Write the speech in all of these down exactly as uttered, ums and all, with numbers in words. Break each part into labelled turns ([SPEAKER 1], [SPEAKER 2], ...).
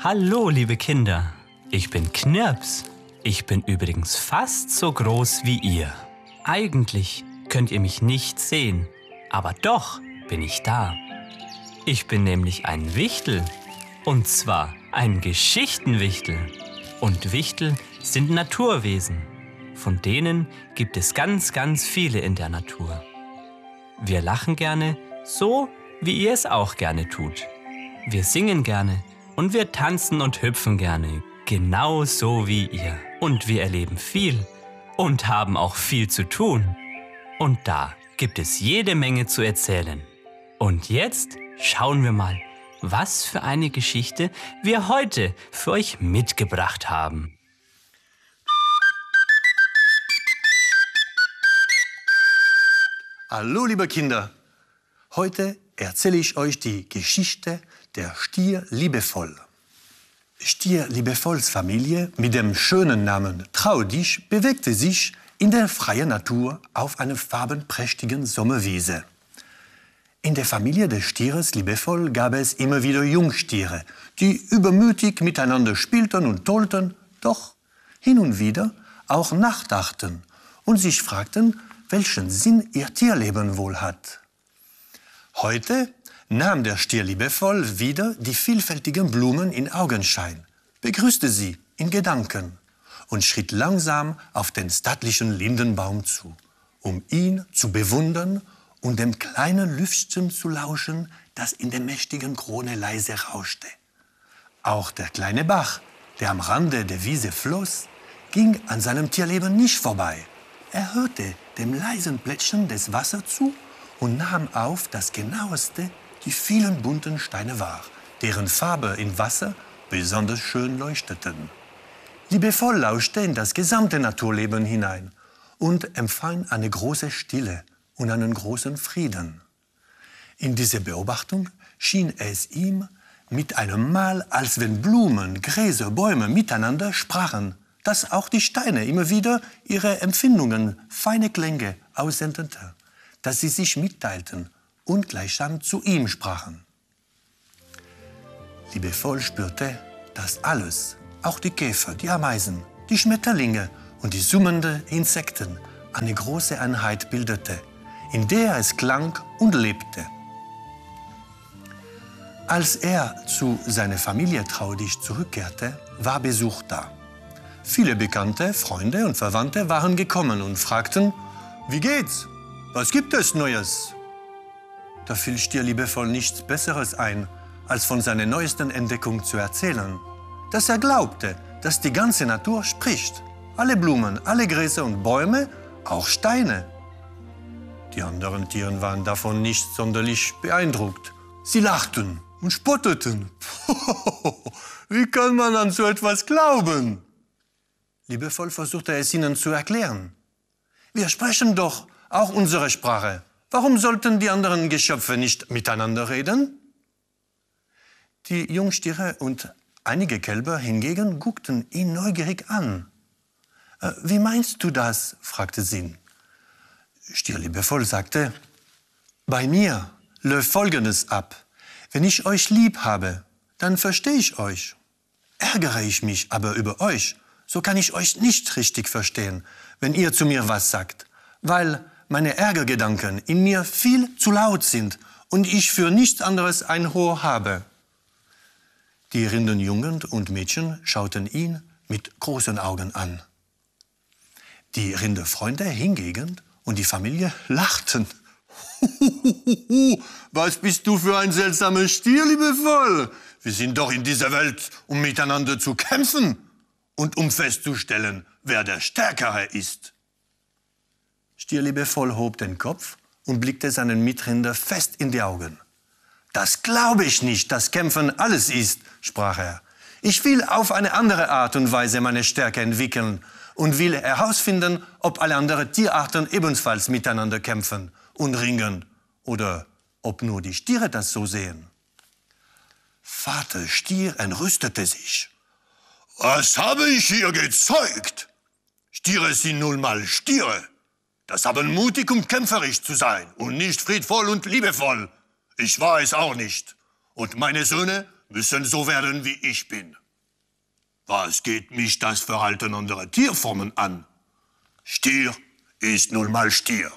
[SPEAKER 1] Hallo, liebe Kinder. Ich bin Knirps. Ich bin übrigens fast so groß wie ihr. Eigentlich könnt ihr mich nicht sehen, aber doch bin ich da. Ich bin nämlich ein Wichtel. Und zwar ein Geschichtenwichtel. Und Wichtel sind Naturwesen. Von denen gibt es ganz, ganz viele in der Natur. Wir lachen gerne, so wie ihr es auch gerne tut. Wir singen gerne und wir tanzen und hüpfen gerne, genau so wie ihr. Und wir erleben viel und haben auch viel zu tun. Und da gibt es jede Menge zu erzählen. Und jetzt schauen wir mal, was für eine Geschichte wir heute für euch mitgebracht haben.
[SPEAKER 2] Hallo, liebe Kinder. Heute erzähle ich euch die Geschichte der Stier Liebevoll. Stier Liebevolls Familie mit dem schönen Namen Trau dich bewegte sich in der freien Natur auf einer farbenprächtigen Sommerwiese. In der Familie des Stieres Liebevoll gab es immer wieder Jungstiere, die übermütig miteinander spielten und tollten, doch hin und wieder auch nachdachten und sich fragten, welchen Sinn ihr Tierleben wohl hat. Heute nahm der Stier Liebevoll wieder die vielfältigen Blumen in Augenschein, begrüßte sie in Gedanken und schritt langsam auf den stattlichen Lindenbaum zu, um ihn zu bewundern und dem kleinen Lüftchen zu lauschen, das in der mächtigen Krone leise rauschte. Auch der kleine Bach, der am Rande der Wiese floss, ging an seinem Tierleben nicht vorbei. Er hörte dem leisen Plätschern des Wassers zu und nahm auf das Genaueste die vielen bunten Steine wahr, deren Farbe im Wasser besonders schön leuchteten. Liebevoll lauschte in das gesamte Naturleben hinein und empfand eine große Stille und einen großen Frieden. In dieser Beobachtung schien es ihm mit einem Mal, als wenn Blumen, Gräser, Bäume miteinander sprachen, dass auch die Steine immer wieder ihre Empfindungen, feine Klänge aussendeten, dass sie sich mitteilten und gleichsam zu ihm sprachen. Liebevoll spürte, dass alles, auch die Käfer, die Ameisen, die Schmetterlinge und die summenden Insekten, eine große Einheit bildete, in der es klang und lebte. Als er zu seiner Familie traurig zurückkehrte, war Besuch da. Viele Bekannte, Freunde und Verwandte waren gekommen und fragten, wie geht's? Was gibt es Neues? Da fiel Stier Liebevoll nichts Besseres ein, als von seiner neuesten Entdeckung zu erzählen. Dass er glaubte, dass die ganze Natur spricht. Alle Blumen, alle Gräser und Bäume, auch Steine. Die anderen Tiere waren davon nicht sonderlich beeindruckt. Sie lachten und spotteten. Wie kann man an so etwas glauben? Liebevoll versuchte es ihnen zu erklären. Wir sprechen doch auch unsere Sprache. Warum sollten die anderen Geschöpfe nicht miteinander reden? Die Jungstiere und einige Kälber hingegen guckten ihn neugierig an. Äh, wie meinst du das? Fragte sie. Stier Liebevoll sagte, bei mir läuft Folgendes ab. Wenn ich euch lieb habe, dann verstehe ich euch. Ärgere ich mich aber über euch, so kann ich euch nicht richtig verstehen, wenn ihr zu mir was sagt, weil meine Ärgergedanken in mir viel zu laut sind und ich für nichts anderes ein Ohr habe. Die Rindenjungen und Mädchen schauten ihn mit großen Augen an. Die Rinderfreunde hingegen und die Familie lachten. Was bist du für ein seltsamer Stier, Liebevoll? Wir sind doch in dieser Welt, um miteinander zu kämpfen und um festzustellen, wer der Stärkere ist. Stier Liebevoll hob den Kopf und blickte seinen Mitrinder fest in die Augen. Das glaube ich nicht, dass Kämpfen alles ist, sprach er. Ich will auf eine andere Art und Weise meine Stärke entwickeln und will herausfinden, ob alle anderen Tierarten ebenfalls miteinander kämpfen und ringen oder ob nur die Stiere das so sehen. Vater Stier entrüstete sich. Was habe ich hier gezeugt? Stiere sind nun mal Stiere. Das haben mutig und kämpferisch zu sein und nicht friedvoll und liebevoll. Ich war es auch nicht. Und meine Söhne müssen so werden, wie ich bin. Was geht mich das Verhalten anderer Tierformen an? Stier ist nun mal Stier.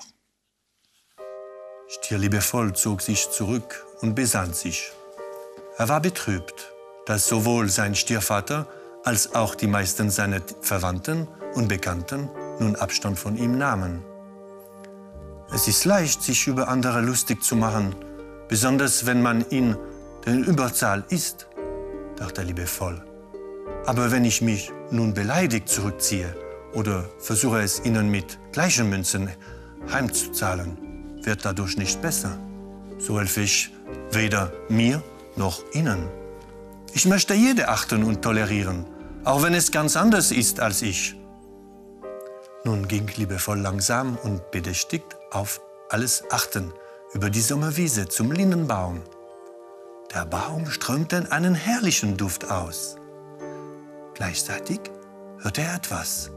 [SPEAKER 2] Stier liebevoll zog sich zurück und besann sich. Er war betrübt, dass sowohl sein Stiervater als auch die meisten seiner Verwandten und Bekannten nun Abstand von ihm nahmen. Es ist leicht, sich über andere lustig zu machen, besonders wenn man in der Überzahl ist, dachte er liebevoll. Aber wenn ich mich nun beleidigt zurückziehe oder versuche es ihnen mit gleichen Münzen heimzuzahlen, wird dadurch nicht besser. So helfe ich weder mir noch ihnen. Ich möchte jede achten und tolerieren, auch wenn es ganz anders ist als ich. Nun ging liebevoll langsam und bedächtig auf alles achten über die Sommerwiese zum Lindenbaum. Der Baum strömte einen herrlichen Duft aus. Gleichzeitig hörte er etwas.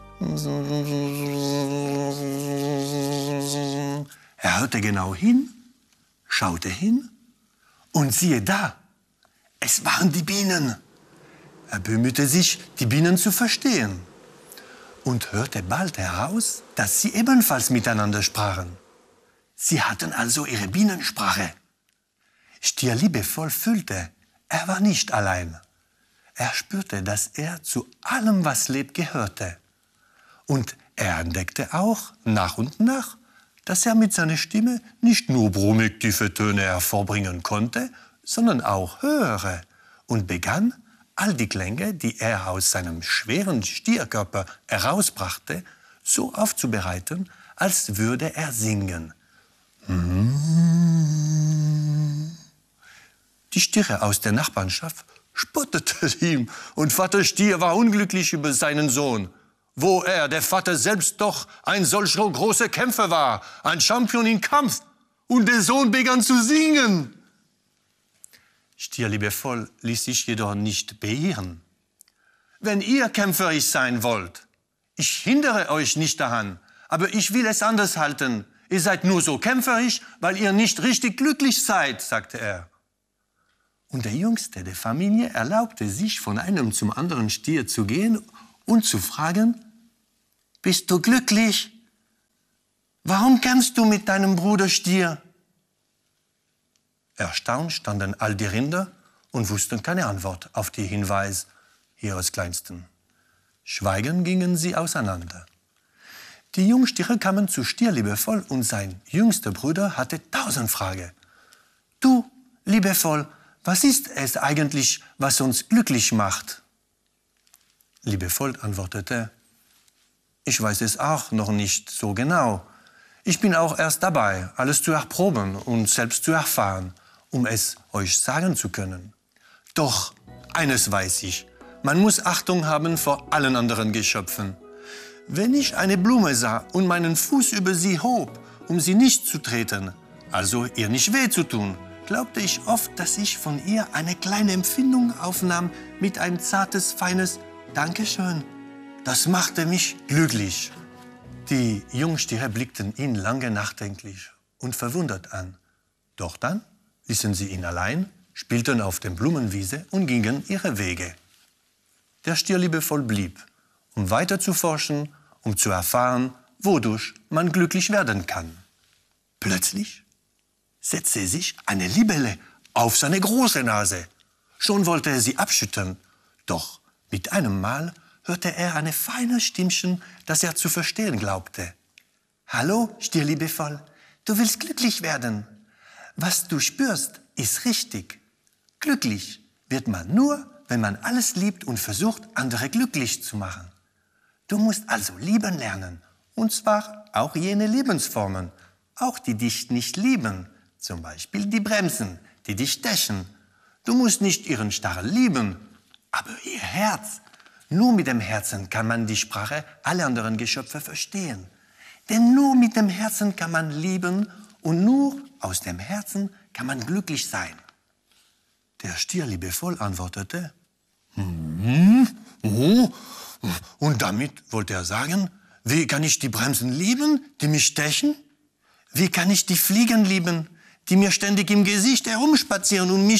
[SPEAKER 2] Er hörte genau hin, schaute hin und siehe da, es waren die Bienen. Er bemühte sich, die Bienen zu verstehen und hörte bald heraus, dass sie ebenfalls miteinander sprachen. Sie hatten also ihre Bienensprache. Stier liebevoll fühlte, er war nicht allein. Er spürte, dass er zu allem, was lebt, gehörte. Und er entdeckte auch nach und nach, dass er mit seiner Stimme nicht nur brummig tiefe Töne hervorbringen konnte, sondern auch höhere und begann, all die Klänge, die er aus seinem schweren Stierkörper herausbrachte, so aufzubereiten, als würde er singen. Die Stiere aus der Nachbarschaft spotteten ihm und Vater Stier war unglücklich über seinen Sohn, wo er, der Vater selbst doch ein solch großer Kämpfer war, ein Champion im Kampf, und der Sohn begann zu singen. Stier liebevoll ließ sich jedoch nicht beirren. Wenn ihr kämpferisch sein wollt, ich hindere euch nicht daran, aber ich will es anders halten. Ihr seid nur so kämpferisch, weil ihr nicht richtig glücklich seid, sagte er. Und der Jüngste der Familie erlaubte sich, von einem zum anderen Stier zu gehen und zu fragen, bist du glücklich? Warum kämpfst du mit deinem Bruder Stier? Erstaunt standen all die Rinder und wussten keine Antwort auf die Hinweis ihres Kleinsten. Schweigend gingen sie auseinander. Die Jungstiere kamen zu Stier liebevoll und sein jüngster Bruder hatte tausend Fragen. Du, liebevoll, was ist es eigentlich, was uns glücklich macht? Liebevoll antwortete, ich weiß es auch noch nicht so genau. Ich bin auch erst dabei, alles zu erproben und selbst zu erfahren, um es euch sagen zu können. Doch eines weiß ich, man muss Achtung haben vor allen anderen Geschöpfen. Wenn ich eine Blume sah und meinen Fuß über sie hob, um sie nicht zu treten, also ihr nicht weh zu tun, glaubte ich oft, dass ich von ihr eine kleine Empfindung aufnahm mit ein zartes, feines Dankeschön. Das machte mich glücklich. Die Jungstiere blickten ihn lange nachdenklich und verwundert an. Doch dann ließen sie ihn allein, spielten auf der Blumenwiese und gingen ihre Wege. Der Stier liebevoll blieb, um weiter zu forschen, um zu erfahren, wodurch man glücklich werden kann. Plötzlich setzte sich eine Libelle auf seine große Nase. Schon wollte er sie abschütteln, doch mit einem Mal hörte er ein feines Stimmchen, das er zu verstehen glaubte. Hallo, Stier liebevoll, du willst glücklich werden. Was du spürst, ist richtig. Glücklich wird man nur, wenn man alles liebt und versucht, andere glücklich zu machen. Du musst also lieben lernen, und zwar auch jene Lebensformen, auch die dich nicht lieben, zum Beispiel die Bremsen, die dich stechen. Du musst nicht ihren Stachel lieben, aber ihr Herz. Nur mit dem Herzen kann man die Sprache aller anderen Geschöpfe verstehen. Denn nur mit dem Herzen kann man lieben und nur aus dem Herzen kann man glücklich sein. Der Stier liebevoll antwortete, hm, oh, und damit wollte er sagen, wie kann ich die Bremsen lieben, die mich stechen? Wie kann ich die Fliegen lieben, die mir ständig im Gesicht herumspazieren und mich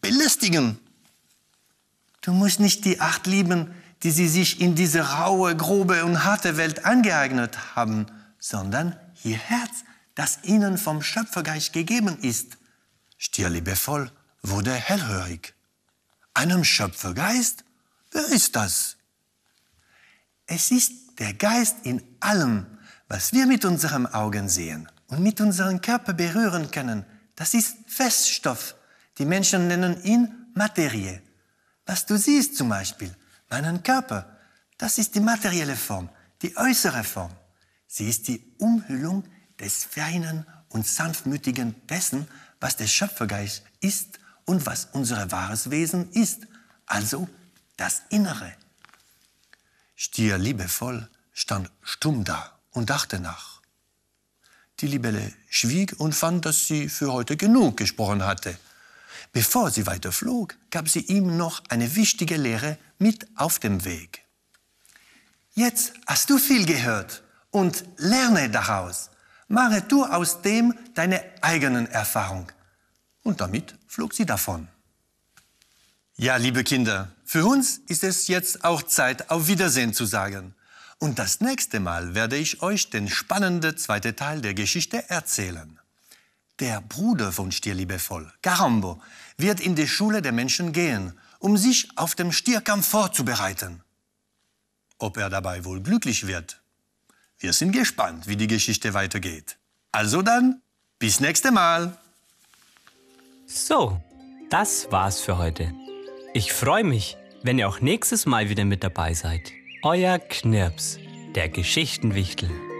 [SPEAKER 2] belästigen. Du musst nicht die Art lieben, die sie sich in diese raue, grobe und harte Welt angeeignet haben, sondern ihr Herz, das ihnen vom Schöpfergeist gegeben ist. Stier liebevoll wurde hellhörig. Einem Schöpfergeist? Wer ist das? Es ist der Geist in allem, was wir mit unseren Augen sehen und mit unserem Körper berühren können. Das ist Feststoff. Die Menschen nennen ihn Materie. Was du siehst zum Beispiel, meinen Körper, das ist die materielle Form, die äußere Form. Sie ist die Umhüllung des feinen und sanftmütigen dessen, was der Schöpfergeist ist und was unser wahres Wesen ist, also das Innere. Stier liebevoll stand stumm da und dachte nach. Die Libelle schwieg und fand, dass sie für heute genug gesprochen hatte. Bevor sie weiter flog, gab sie ihm noch eine wichtige Lehre mit auf dem Weg. Jetzt hast du viel gehört und lerne daraus. Mache du aus dem deine eigenen Erfahrung. Und damit flog sie davon. Ja, liebe Kinder, für uns ist es jetzt auch Zeit, auf Wiedersehen zu sagen. Und das nächste Mal werde ich euch den spannenden zweiten Teil der Geschichte erzählen. Der Bruder von Stier liebevoll, Karambo, wird in die Schule der Menschen gehen, um sich auf den Stierkampf vorzubereiten. Ob er dabei wohl glücklich wird? Wir sind gespannt, wie die Geschichte weitergeht. Also dann, bis nächste Mal.
[SPEAKER 1] So, das war's für heute. Ich freue mich, wenn ihr auch nächstes Mal wieder mit dabei seid. Euer Knirps, der Geschichtenwichtel.